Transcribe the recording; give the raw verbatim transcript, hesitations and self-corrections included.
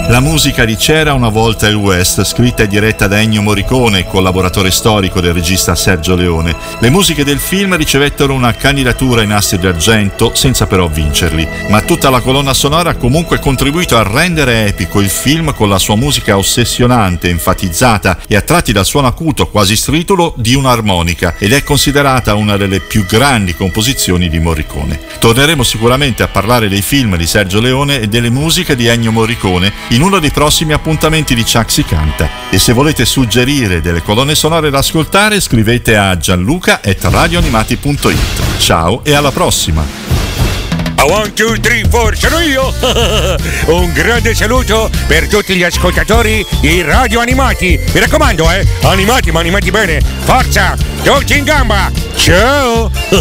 La musica di C'era una volta il West, scritta e diretta da Ennio Morricone, collaboratore storico del regista Sergio Leone. Le musiche del film ricevettero una candidatura ai Nastri d'Argento senza però vincerli, ma tutta la colonna sonora ha comunque contribuito a rendere epico il film con la sua musica ossessionante, enfatizzata e a tratti dal suono acuto, quasi stritulo, di un'armonica, ed è considerata una delle più grandi composizioni di Morricone. Torneremo sicuramente a parlare dei film di Sergio Leone e delle musiche di Ennio Morricone in uno dei prossimi appuntamenti di Chuck si canta. E se volete suggerire delle colonne sonore da ascoltare, scrivete a gianluca at radioanimati punto it. Ciao e alla prossima! one, two, three, four, sono io! Un grande saluto per tutti gli ascoltatori di Radio Animati. Mi raccomando, eh, animati ma animati bene. Forza, tutti in gamba. Ciao!